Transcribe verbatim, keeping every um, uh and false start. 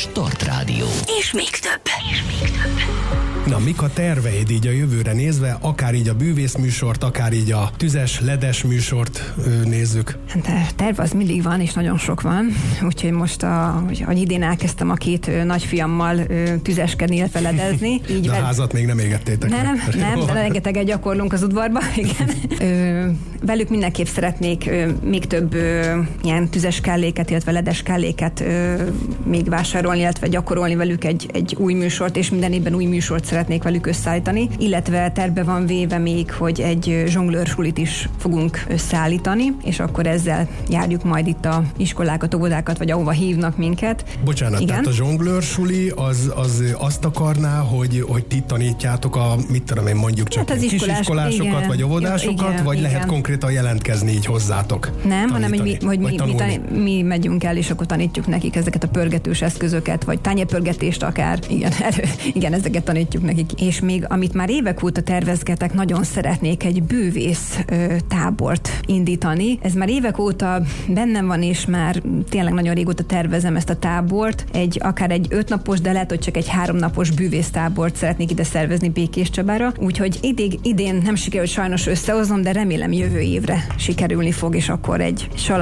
Start Rádió. És még több. És még több. Na, mik a terveid így a jövőre nézve, akár így a bűvész műsort, akár így a tüzes, ledes műsort ö, nézzük? Hát terv az mindig van, és nagyon sok van. Úgyhogy most, a, hogy idén elkezdtem a két ö, nagyfiammal ö, tüzeskedni, illetve ledezni. Így de a vel... házat még nem égettétek Nem, meg. nem, de rengeteget gyakorlunk az udvarba. Igen. Ö, velük mindenképp szeretnék ö, még több ö, ilyen tüzes kelléket, illetve ledes kelléket ö, még vásárolni, illetve gyakorolni velük egy, egy új műsort, és minden évben új műsort szeretnék velük összeállítani, illetve terve van véve még, hogy egy zsonglőrsulit is fogunk összeállítani, és akkor ezzel járjuk majd itt a iskolákat, óvodákat, vagy ahova hívnak minket. Bocsánat, igen? Tehát a zsonglőrsuli az, az azt akarná, hogy, hogy ti tanítjátok a, mit tudom én, mondjuk csak hát kisiskolásokat, igen, vagy óvodásokat, igen, vagy igen. lehet konkrétan jelentkezni így hozzátok? Nem, tanítani, hanem hogy, mi, hogy mi, mi, tanít, mi megyünk el, és akkor tanítjuk nekik ezeket a pörgetős eszközöket, vagy tányérpörgetést akár. Igen, elő, igen, ezeket tanítjuk nekik. És még, amit már évek óta tervezgetek, nagyon szeretnék egy bűvész ö, tábort indítani. Ez már évek óta bennem van, és már tényleg nagyon régóta tervezem ezt a tábort. Egy, akár egy ötnapos, de lehet, hogy csak egy háromnapos bűvész tábort szeretnék ide szervezni Békés Csabára. Úgyhogy idég, idén nem sikerült sajnos összehoznom, de remélem jövő évre sikerülni fog, és akkor egy